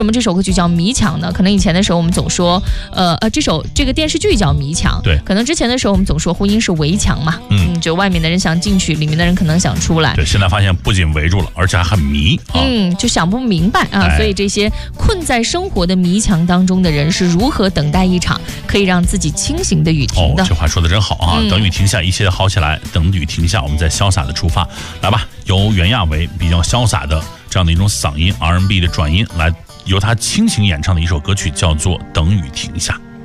为什么这首歌曲叫《迷墙》呢？可能以前的时候我们总说，这个电视剧叫《迷墙》， 对， 可能之前的时候我们总说婚姻是围墙嘛，就外面的人想进去，里面的人可能想出来。 对，现在发现不仅围住了，而且还很迷啊， 就想不明白啊。所以这些困在生活的迷墙当中的人是如何等待一场可以让自己清醒的雨停的？ 这话说的真好啊！等雨停下，一切好起来；等雨停下，我们再潇洒的出发。来吧，由袁娅维比较潇洒的这样的一种嗓音 R&B 的转音来。由他倾情演唱的一首歌曲叫做《等雨停下》。